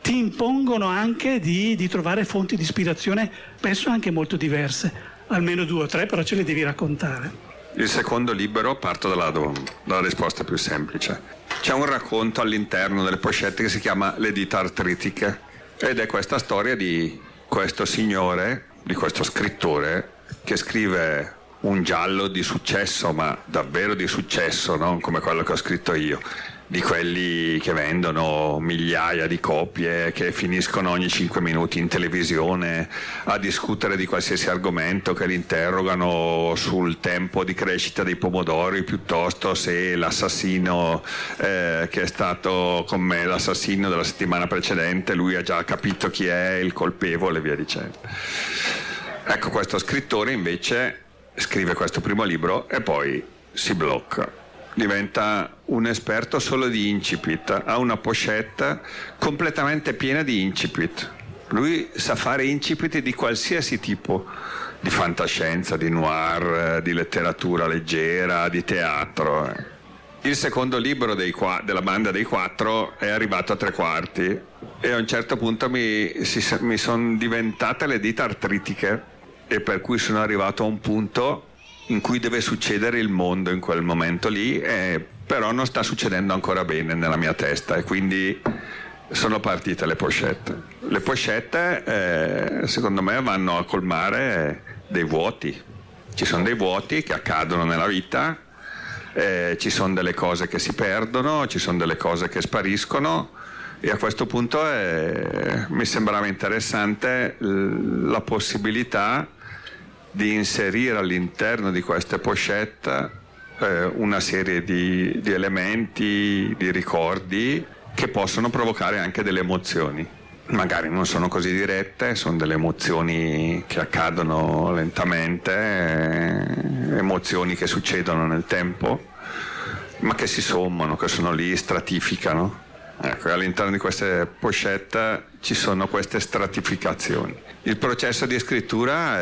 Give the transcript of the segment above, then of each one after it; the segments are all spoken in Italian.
ti impongono anche di trovare fonti di ispirazione, spesso anche molto diverse, almeno 2 o 3, però ce le devi raccontare. Il secondo libro, parto dalla risposta più semplice. C'è un racconto all'interno delle pochette che si chiama Le dita artritiche, ed è questa storia di questo signore, di questo scrittore, che scrive un giallo di successo, ma davvero di successo, non come quello che ho scritto io, di quelli che vendono migliaia di copie, che finiscono ogni 5 minuti in televisione a discutere di qualsiasi argomento, che li interrogano sul tempo di crescita dei pomodori, piuttosto se l'assassino che è stato con me, l'assassino della settimana precedente, lui ha già capito chi è il colpevole e via dicendo. Ecco, questo scrittore invece scrive questo primo libro e poi si blocca, diventa un esperto solo di incipit, ha una pochette completamente piena di incipit. Lui sa fare incipit di qualsiasi tipo, di fantascienza, di noir, di letteratura leggera, di teatro. Il secondo libro della banda dei 4 è arrivato a 3/4 e a un certo punto mi sono diventate le dita artritiche, e per cui sono arrivato a un punto in cui deve succedere il mondo in quel momento lì, però non sta succedendo ancora bene nella mia testa, e quindi sono partite le pochette. Le pochette secondo me vanno a colmare dei vuoti. Ci sono dei vuoti che accadono nella vita, ci sono delle cose che si perdono, ci sono delle cose che spariscono, e a questo punto mi sembrava interessante la possibilità di inserire all'interno di queste pochette una serie di elementi, di ricordi che possono provocare anche delle emozioni. Magari non sono così dirette, sono delle emozioni che accadono lentamente, emozioni che succedono nel tempo, ma che si sommano, che sono lì, stratificano. Ecco, all'interno di queste pochette ci sono queste stratificazioni. Il processo di scrittura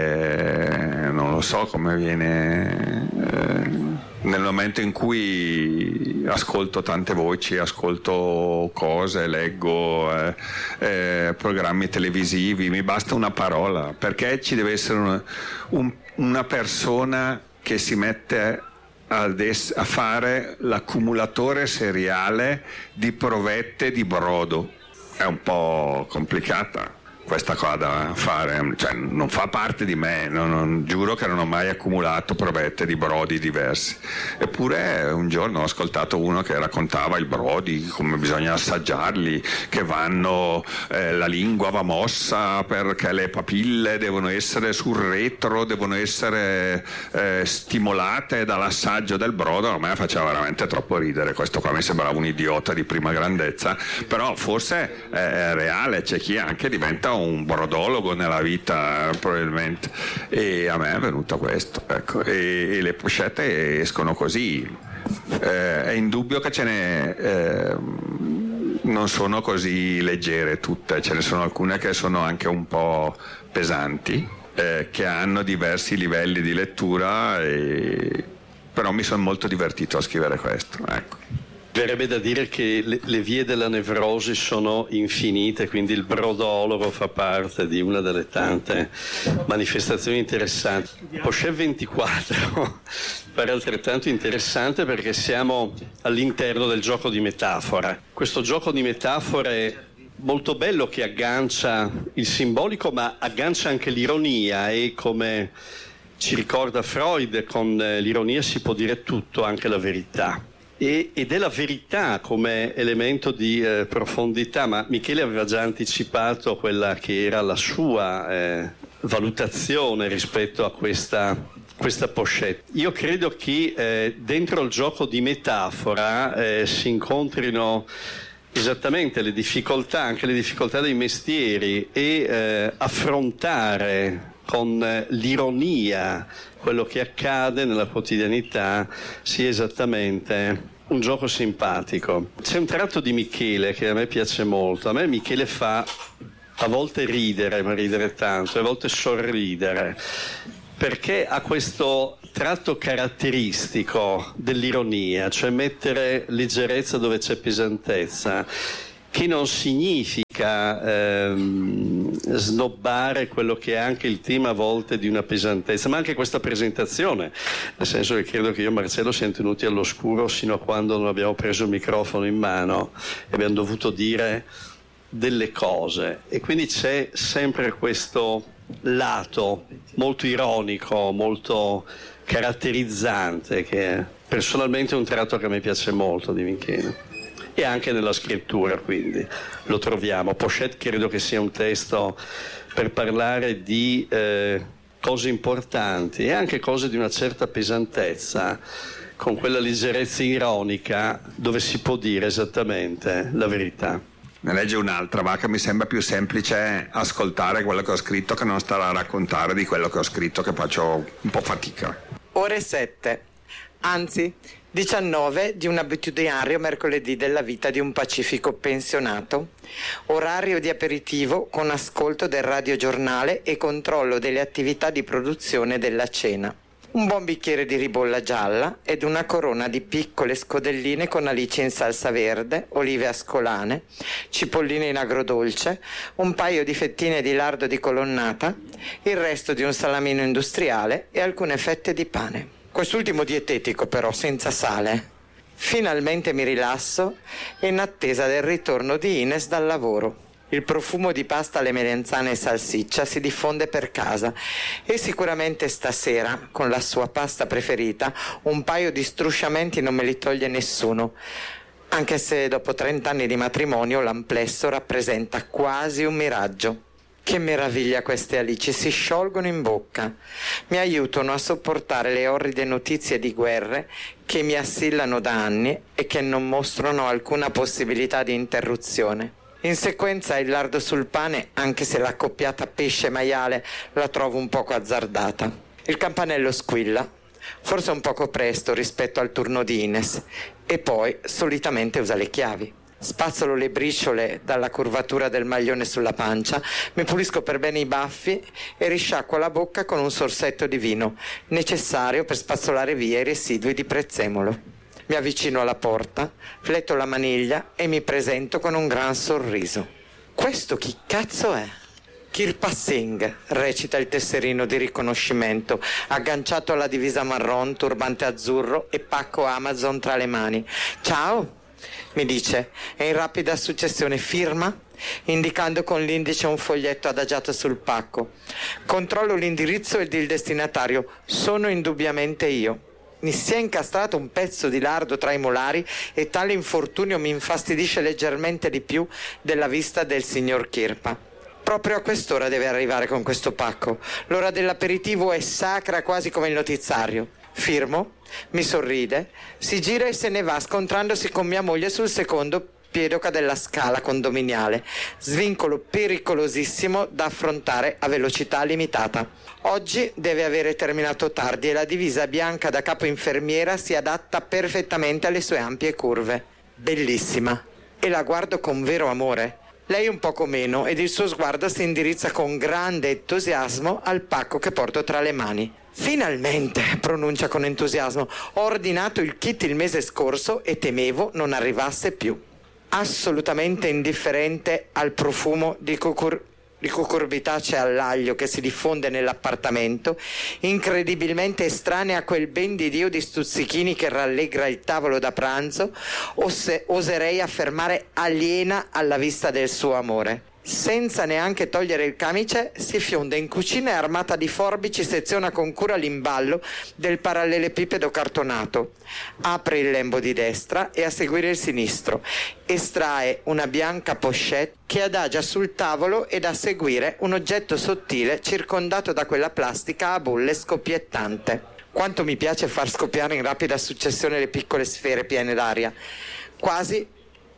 non lo so come viene, nel momento in cui ascolto tante voci, ascolto cose, leggo programmi televisivi, mi basta una parola, perché ci deve essere una persona che si mette a fare l'accumulatore seriale di provette di brodo. È un po' complicata questa cosa da fare, cioè non fa parte di me, giuro che non ho mai accumulato provette di brodi diversi. Eppure un giorno ho ascoltato uno che raccontava il brodi, come bisogna assaggiarli, che la lingua va mossa perché le papille devono essere sul retro, devono essere stimolate dall'assaggio del brodo. A me faceva veramente troppo ridere, questo qua mi sembrava un idiota di prima grandezza, però forse è reale, c'è chi anche diventa un brodologo nella vita probabilmente, e a me è venuto questo, ecco. E le pochette escono così, è indubbio che non sono così leggere tutte, ce ne sono alcune che sono anche un po' pesanti, che hanno diversi livelli di lettura, però mi sono molto divertito a scrivere questo, ecco. Verrebbe da dire che le vie della nevrosi sono infinite, quindi il brodologo fa parte di una delle tante manifestazioni interessanti. Pochette 24 pare altrettanto interessante perché siamo all'interno del gioco di metafora. Questo gioco di metafore molto bello che aggancia il simbolico, ma aggancia anche l'ironia, e come ci ricorda Freud, con l'ironia si può dire tutto, anche la verità. Ed è la verità come elemento di profondità, ma Michele aveva già anticipato quella che era la sua valutazione rispetto a questa pochette. Io credo che dentro il gioco di metafora si incontrino esattamente le difficoltà, anche le difficoltà dei mestieri, e affrontare con l'ironia quello che accade nella quotidianità sia esattamente un gioco simpatico. C'è un tratto di Michele che a me piace molto. A me Michele fa a volte ridere, ma ridere tanto, e a volte sorridere, perché ha questo tratto caratteristico dell'ironia, cioè mettere leggerezza dove c'è pesantezza, che non significa snobbare quello che è anche il tema a volte di una pesantezza, ma anche questa presentazione, nel senso che credo che io e Marcello siamo tenuti all'oscuro sino a quando non abbiamo preso il microfono in mano e abbiamo dovuto dire delle cose, e quindi c'è sempre questo lato molto ironico, molto caratterizzante, che personalmente è un tratto che a me piace molto di Minchino. E anche nella scrittura, quindi lo troviamo. Pochette credo che sia un testo per parlare di cose importanti e anche cose di una certa pesantezza, con quella leggerezza ironica dove si può dire esattamente la verità. Ne legge un'altra, va, che mi sembra più semplice ascoltare quello che ho scritto che non stare a raccontare di quello che ho scritto, che faccio un po' fatica. Ore 7, anzi 19 di un abitudinario mercoledì della vita di un pacifico pensionato. Orario di aperitivo con ascolto del radiogiornale e controllo delle attività di produzione della cena. Un buon bicchiere di ribolla gialla ed una corona di piccole scodelline con alici in salsa verde, olive ascolane, cipolline in agrodolce, un paio di fettine di lardo di colonnata, il resto di un salamino industriale e alcune fette di pane. Quest'ultimo dietetico però, senza sale. Finalmente mi rilasso in attesa del ritorno di Ines dal lavoro. Il profumo di pasta alle melenzane e salsiccia si diffonde per casa e sicuramente stasera, con la sua pasta preferita, un paio di strusciamenti non me li toglie nessuno, anche se dopo 30 anni di matrimonio l'amplesso rappresenta quasi un miraggio. Che meraviglia, queste alici si sciolgono in bocca, mi aiutano a sopportare le orride notizie di guerre che mi assillano da anni e che non mostrano alcuna possibilità di interruzione. In sequenza il lardo sul pane, anche se l'accoppiata pesce-maiale la trovo un poco azzardata. Il campanello squilla, forse un poco presto rispetto al turno di Ines, e poi solitamente usa le chiavi. Spazzolo le briciole dalla curvatura del maglione sulla pancia, mi pulisco per bene i baffi e risciacquo la bocca con un sorsetto di vino, necessario per spazzolare via i residui di prezzemolo. Mi avvicino alla porta, fletto la maniglia e mi presento con un gran sorriso. Questo chi cazzo è? Kirpa Singh, recita il tesserino di riconoscimento, agganciato alla divisa marron, turbante azzurro e pacco Amazon tra le mani. Ciao! Mi dice, e in rapida successione firma, indicando con l'indice un foglietto adagiato sul pacco. Controllo l'indirizzo ed il destinatario. Sono indubbiamente io. Mi si è incastrato un pezzo di lardo tra i molari e tale infortunio mi infastidisce leggermente di più della vista del signor Kirpa. Proprio a quest'ora deve arrivare con questo pacco. L'ora dell'aperitivo è sacra quasi come il notiziario. Firmo, mi sorride, si gira e se ne va scontrandosi con mia moglie sul secondo piedoca della scala condominiale, svincolo pericolosissimo da affrontare a velocità limitata. Oggi deve avere terminato tardi e la divisa bianca da capo infermiera si adatta perfettamente alle sue ampie curve. Bellissima. E la guardo con vero amore. Lei un poco meno ed il suo sguardo si indirizza con grande entusiasmo al pacco che porto tra le mani. Finalmente, pronuncia con entusiasmo, ho ordinato il kit il mese scorso e temevo non arrivasse più. Assolutamente indifferente al profumo di cucurbitacea all'aglio che si diffonde nell'appartamento, incredibilmente estranea a quel ben di Dio di stuzzichini che rallegra il tavolo da pranzo, oserei affermare aliena alla vista del suo amore. Senza neanche togliere il camice si fionda in cucina e armata di forbici seziona con cura l'imballo del parallelepipedo cartonato, apre il lembo di destra e a seguire il sinistro, estrae una bianca pochette che adagia sul tavolo ed a seguire un oggetto sottile circondato da quella plastica a bolle scoppiettante. Quanto mi piace far scoppiare in rapida successione le piccole sfere piene d'aria, quasi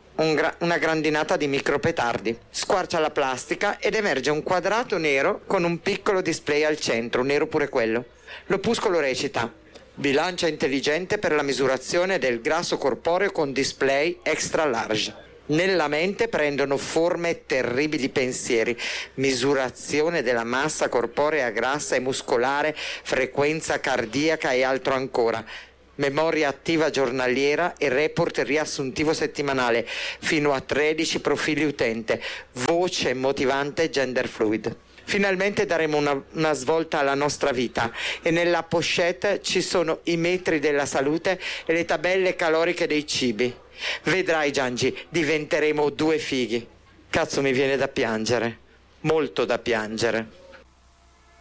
una grandinata di micropetardi. Squarcia la plastica ed emerge un quadrato nero con un piccolo display al centro, nero pure quello. L'opuscolo recita: bilancia intelligente per la misurazione del grasso corporeo con display extra large. Nella mente prendono forme terribili pensieri: misurazione della massa corporea grassa e muscolare, frequenza cardiaca e altro ancora. memoria attiva giornaliera e report riassuntivo settimanale, fino a 13 profili utente, voce motivante gender fluid. Finalmente daremo una svolta alla nostra vita e nella pochette ci sono i metri della salute e le tabelle caloriche dei cibi. Vedrai, Giangi, diventeremo 2 fighi. Cazzo, mi viene da piangere, molto da piangere.